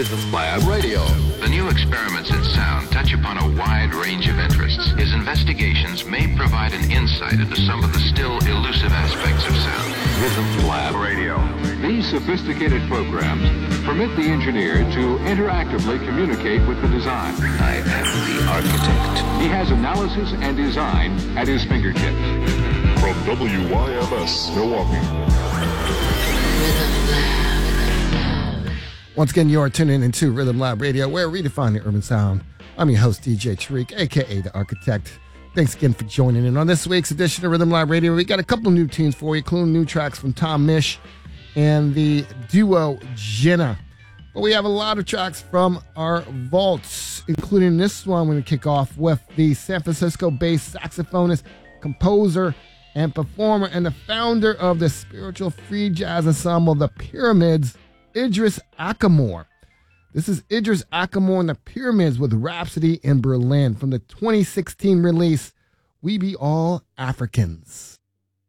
Rhythm Lab Radio. The new experiments in sound touch upon a wide range of interests. His investigations may provide an insight into some of the still elusive aspects of sound. Rhythm Lab Radio. These sophisticated programs permit the engineer to interactively communicate with the design. I am the architect. He has analysis and design at his fingertips. From WYMS, Milwaukee. Once again, you are tuning into Rhythm Lab Radio, where we redefine the urban sound. I'm your host, DJ Tariq, a.k.a. The Architect. Thanks again for joining in. On this week's edition of Rhythm Lab Radio, we got a couple new tunes for you, including new tracks from Tom Misch and the duo Jenna. But we have a lot of tracks from our vaults, including this one. We're going to kick off with the San Francisco-based saxophonist, composer, and performer, and the founder of the spiritual free jazz ensemble, The Pyramids, Idris Ackamoor. This is Idris Ackamoor and the Pyramids with Rhapsody in Berlin from the 2016 release, We Be All Africans.